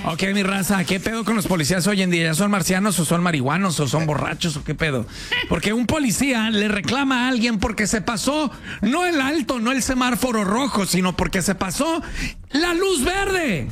Ok, mi raza, ¿qué pedo con los policías hoy en día? ¿Ya son marcianos o son marihuanos o son borrachos o qué pedo? Porque un policía le reclama a alguien porque se pasó, no el alto, no el semáforo rojo, sino porque se pasó la luz verde.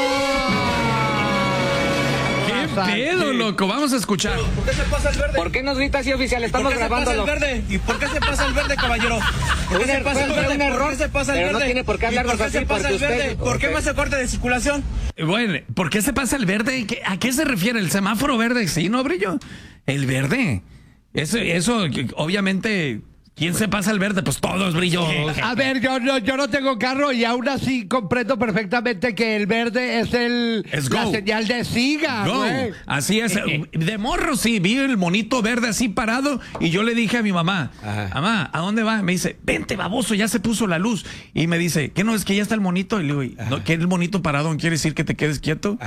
¿Qué pedo, loco? Vamos a escuchar. ¿Por qué se pasa el verde? ¿Por qué nos grita así, oficial? Estamos grabándolo. ¿Por qué se pasa el verde? ¿Y por qué se pasa el verde, caballero? ¿Por qué se pasa el verde? Un error, ¿Por qué se pasa el pero verde? no tiene por qué hablarnos así, porque usted... ¿Por qué me hace corte de circulación? Bueno, ¿por qué se pasa el verde? ¿A qué se refiere? ¿El semáforo verde? Sí, ¿no, Brillo? El verde. Eso obviamente... ¿Quién se pasa el verde? Pues todos, Brillo. A ver, yo no tengo carro y aún así comprendo perfectamente que el verde es la señal de siga, güey. Así es. De morro, sí, vi el monito verde así parado y yo le dije a mi mamá, mamá, ¿a dónde va? Me dice, vente, baboso, ya se puso la luz. Y me dice, ¿qué no es que ya está el monito? Y le digo, ¿no, que el monito parado quiere decir que te quedes quieto?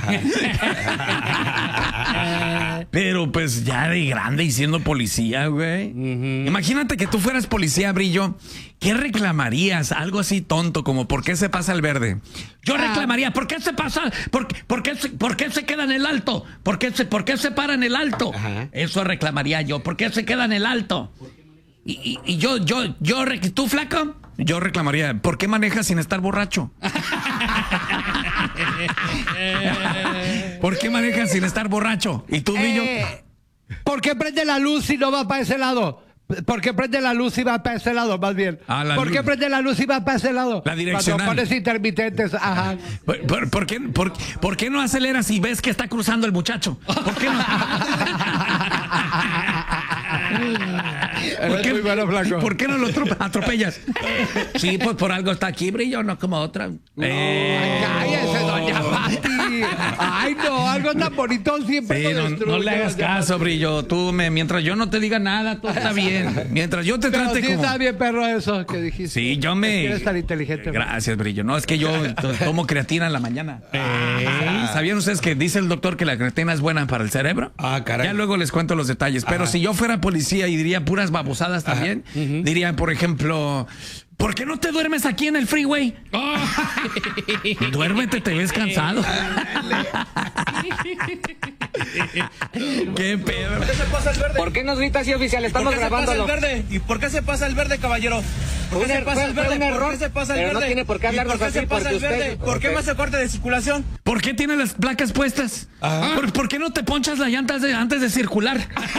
Pero pues ya de grande y siendo policía, güey. Imagínate que tú fueras policía, Brillo. ¿Qué reclamarías? Algo así tonto como ¿por qué se pasa el verde? Yo reclamaría, ¿por qué se pasa? ¿Por qué se queda en el alto? ¿Por qué se para en el alto? Eso reclamaría yo. ¿Por qué se queda en el alto? Y ¿tú, flaco? Yo reclamaría, ¿por qué manejas sin estar borracho? ¿Por qué manejas sin estar borracho? ¿Y tú, Brillo? ¿Por qué prende la luz si no va para ese lado? ¿Por qué prende la luz y va para ese lado, más bien? ¿Por qué prende la luz y va para ese lado? La direccional. Cuando pones intermitentes, ajá. ¿Por qué no aceleras y ves que está cruzando el muchacho? ¿Por qué no? Muy bueno, flaco. ¿Por qué no lo atropellas? Sí, pues por algo está aquí, Brillo, no como otra. Cállese, doña Pati. Ay, no, algo tan bonito siempre sí, no le hagas caso, Brillo. Tú, mientras yo no te diga nada, todo está bien. Mientras yo te trate sí como... está bien, perro, eso que dijiste. Sí, yo me... Eres tan inteligente. Gracias, Brillo. No, es que yo tomo creatina en la mañana. ¿Sabían ustedes que dice el doctor que la creatina es buena para el cerebro? Ah, caray. Ya luego les cuento los detalles. Pero si yo fuera policía y diría puras babosadas también, diría, por ejemplo... ¿Por qué no te duermes aquí en el freeway? Duérmete, te ves cansado. ¿Qué pedo? ¿Por qué se pasa el verde? ¿Por qué nos grita así, oficial? Estamos grabándolo. ¿Por qué se pasa el verde? ¿Y por qué se pasa el verde, caballero? ¿Por qué se pasa el verde? Un error, ¿Por qué se pasa el pero verde? no tiene por qué hablarnos así, porque usted... ¿Por qué me hace corte de circulación? ¿Por qué tiene las placas puestas? ¿Por qué no te ponchas las llantas antes de circular?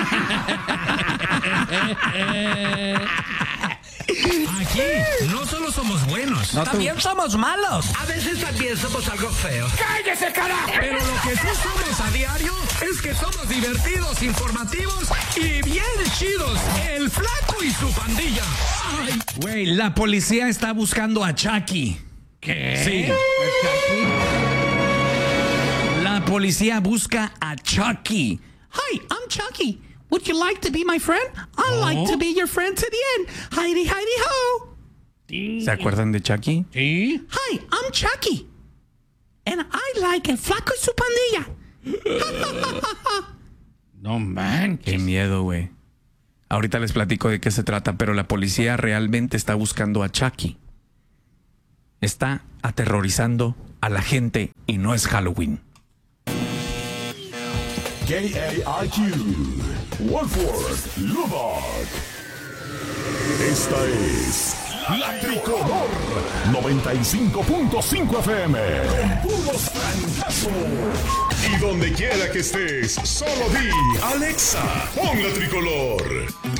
Aquí no solo somos buenos, también somos malos. A veces también somos algo feos. ¡Cállese, carajo! Pero lo que sí somos a diario es que somos divertidos, informativos y bien chidos. El Flaco y su pandilla. Ay, güey, la policía está buscando a Chucky. ¿Qué? Sí. La policía busca a Chucky. Hi, I'm Chucky. Would you like to be my friend? I'd like to be your friend to the end. Heidi, Heidi, ho. ¿Se acuerdan de Chucky? Sí. Hi, I'm Chucky. And I like el Flaco y su pandilla. No manches. Qué miedo, güey. Ahorita les platico de qué se trata, pero la policía realmente está buscando a Chucky. Está aterrorizando a la gente y no es Halloween. KAIQ, Wolford, Lubbock. Esta es La Tricolor 95.5 FM. Con puros francazos. Y donde quiera que estés, solo di Alexa, pon La Tricolor.